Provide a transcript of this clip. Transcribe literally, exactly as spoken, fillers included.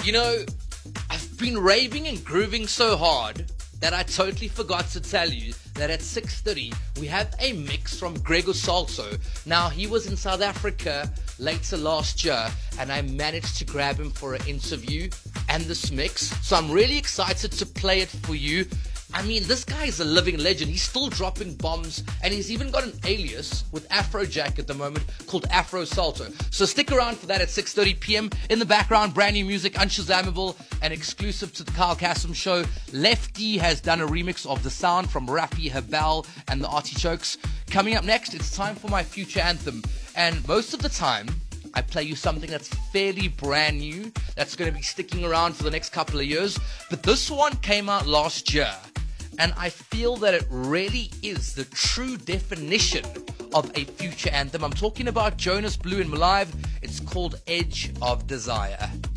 You know, I've been raving and grooving so hard that I totally forgot to tell you that at six thirty we have a mix from Gregor Salto. Now, he was in South Africa later last year and I managed to grab him for an interview and this mix. So I'm really excited to play it for you. I mean, this guy is a living legend. He's still dropping bombs, and he's even got an alias with Afrojack at the moment called Afro Salto. So stick around for that at six thirty p.m. In the background, brand new music, unshazamable and exclusive to the Carl Kassem Show. Lefty has done a remix of The Sound from Rafi Habal and the Artichokes. Coming up next, it's time for my future anthem. And most of the time, I play you something that's fairly brand new, that's going to be sticking around for the next couple of years. But this one came out last year, and I feel that it really is the true definition of a future anthem. I'm talking about Jonas Blue and Malive. It's called Edge of Desire.